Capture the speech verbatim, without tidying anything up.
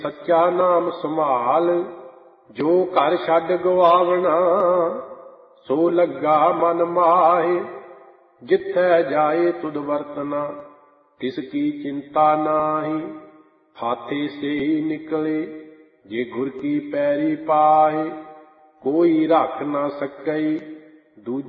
ਸੱਚਾ ਨਾਮ ਸੰਭਾਲ, ਜੋ ਘਰ ਛੱਡ ਗਵਾਵਣਾ, ਸੋ ਲੱਗਾ ਮਨ ਮਾਹੇ। ਜਿੱਥੈ ਜਾਏ ਤੁਧ ਵਰਤਨਾ, ਤਿਸ ਕੀ ਚਿੰਤਾ ਨਾਹੀ। ਹਾਥੇ ਸੇ ਨਿਕਲੇ, ਜੇ ਗੁਰ ਕੀ ਪੈਰੀ ਪਾਹੇ। ਕੋਈ ਰੱਖ ਨਾ ਸਕਈ, ਦੂਜੇ